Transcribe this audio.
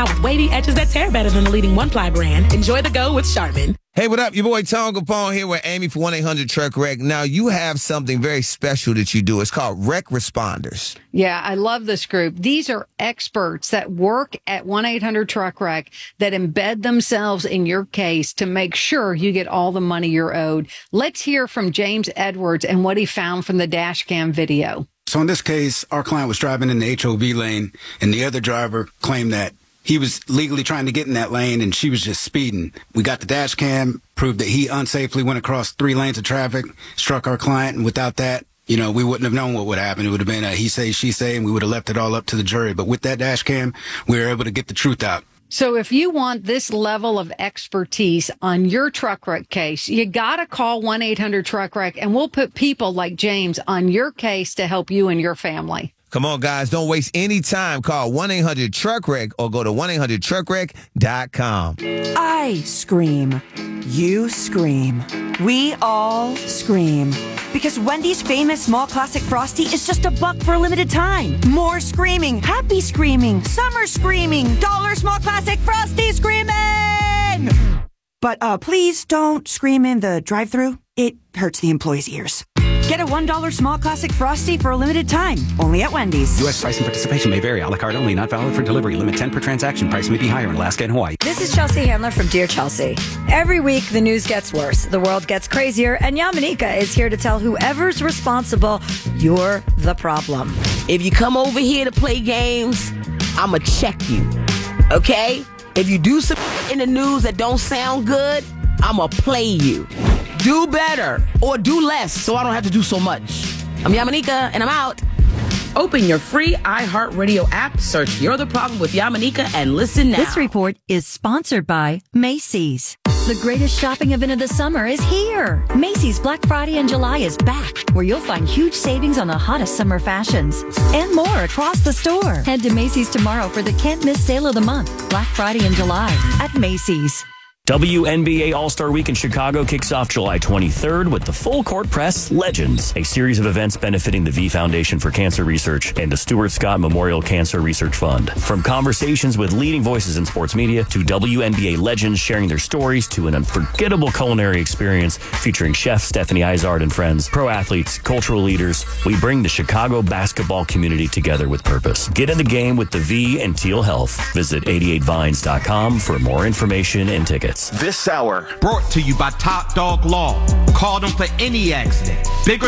style with wavy edges that tear better than the leading one-ply brand. Enjoy the go with Charmin. Hey, what up? Your boy Tom Capone here with Amy for 1-800-TRUCK-WRECK. Now, you have something very special that you do. It's called Wreck Responders. Yeah, I love this group. These are experts that work at 1-800-TRUCK-WRECK that embed themselves in your case to make sure you get all the money you're owed. Let's hear from James Edwards and what he found from the dash cam video. So in this case, our client was driving in the HOV lane, and the other driver claimed that he was legally trying to get in that lane, and she was just speeding. We got the dash cam, proved that he unsafely went across 3 lanes of traffic, struck our client, and without that, we wouldn't have known what would happen. It would have been a he say, she say, and we would have left it all up to the jury. But with that dash cam, we were able to get the truth out. So if you want this level of expertise on your truck wreck case, you got to call 1-800-TRUCK-WRECK, and we'll put people like James on your case to help you and your family. Come on, guys. Don't waste any time. Call 1-800-TRUCK-WRECK or go to 1-800-TRUCKWRECK.com. I scream. You scream. We all scream. Because Wendy's famous small classic Frosty is just $1 for a limited time. More screaming. Happy screaming. Summer screaming. Dollar small classic Frosty screaming! But please don't scream in the drive-thru. It hurts the employees' ears. Get a $1 small classic Frosty for a limited time. Only at Wendy's. U.S. price and participation may vary. A la carte only. Not valid for delivery. Limit 10 per transaction. Price may be higher in Alaska and Hawaii. This is Chelsea Handler from Dear Chelsea. Every week, the news gets worse. The world gets crazier. And Yamanika is here to tell whoever's responsible, you're the problem. If you come over here to play games, I'ma check you. Okay? If you do something in the news that don't sound good, I'ma play you. Do better or do less so I don't have to do so much. I'm Yamanika and I'm out. Open your free iHeartRadio app, search You're the Problem with Yamanika, and listen now. This report is sponsored by Macy's. The greatest shopping event of the summer is here. Macy's Black Friday in July is back, where you'll find huge savings on the hottest summer fashions and more across the store. Head to Macy's tomorrow for the can't miss sale of the month, Black Friday in July at Macy's. WNBA All-Star Week in Chicago kicks off July 23rd with the Full Court Press Legends, a series of events benefiting the V Foundation for Cancer Research and the Stuart Scott Memorial Cancer Research Fund. From conversations with leading voices in sports media to WNBA legends sharing their stories to an unforgettable culinary experience featuring chef Stephanie Izard and friends, pro athletes, cultural leaders, we bring the Chicago basketball community together with purpose. Get in the game with the V and Teal Health. Visit 88vines.com for more information and tickets. This hour brought to you by Top Dog Law. Call them for any accident. Bigger